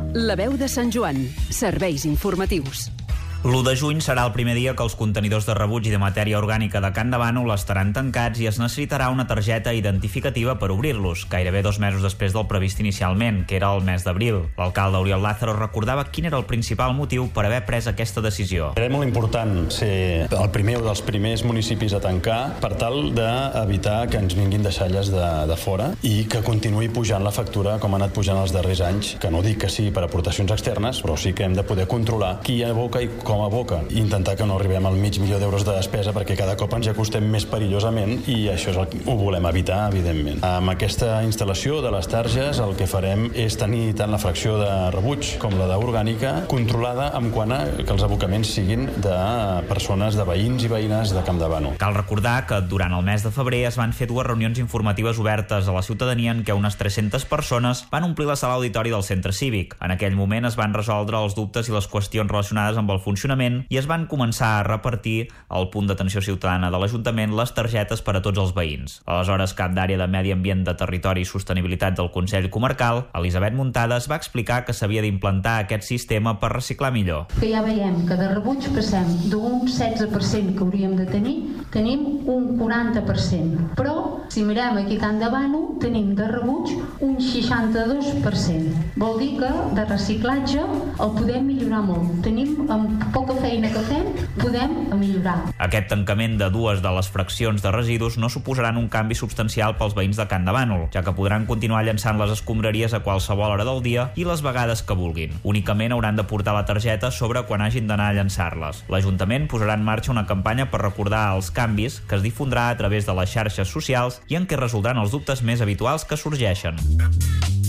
La veu de Sant Joan. Serveis informatius. L'1 de juny serà el primer dia que els contenidors de rebuig i de matèria orgànica de Can de Bànol estaran tancats i es necessitarà una targeta identificativa per obrir-los, gairebé 2 mesos després del previst inicialment, que era el mes d'abril. L'alcalde Oriol Lázaro recordava quin era el principal motiu per haver pres aquesta decisió. Era molt important ser el primer o dels primers municipis a tancar per tal d'evitar que ens vinguin deixalles de fora i que continuï pujant la factura com ha anat pujant els darrers anys, que no dic que sigui per aportacions externes, però sí que hem de poder controlar qui aboca i com aboca. Intentar que no arribem al $500.000 de despesa perquè cada cop ens acostem més perillosament i això és el que ho volem evitar, evidentment. Amb aquesta instal·lació de les targes el que farem és tenir tant la fracció de rebuig com la d'orgànica controlada en quant a que els abocaments siguin de persones, de veïns i veïnes de Camp de Bànol. Cal recordar que durant el mes de febrer es van fer 2 reunions informatives obertes a la ciutadania en què unes 300 persones van omplir la sala auditori del centre cívic. En aquell moment es van resoldre els dubtes i les qüestions relacionades amb el funcionament i es van començar a repartir al punt d'atenció ciutadana de l'Ajuntament les targetes per a tots els veïns. Aleshores, cap d'àrea de Medi Ambient, de Territori i Sostenibilitat del Consell Comarcal, Elisabet Muntades, va explicar que s'havia d'implantar aquest sistema per reciclar millor. Que ja veiem que de rebuig passem d'un 16% que hauríem de tenir, tenim un 40%. Però, si mirem aquí a Can de Bànol, tenim de rebuig un 62%. Vol dir que de reciclatge el podem millorar molt. Tenim amb poca feina que fem, podem millorar. Aquest tancament de 2 de les fraccions de residus no suposaran un canvi substancial pels veïns de Can de Bànol, ja que podran continuar llançant les escombraries a qualsevol hora del dia i les vegades que vulguin. Únicament hauran de portar la targeta sobre quan hagin d'anar a llançar-les. L'Ajuntament posarà en marxa una campanya per recordar els canvis que es difondrà a través de les xarxes socials i en què resoldran els dubtes més habituals que sorgeixen.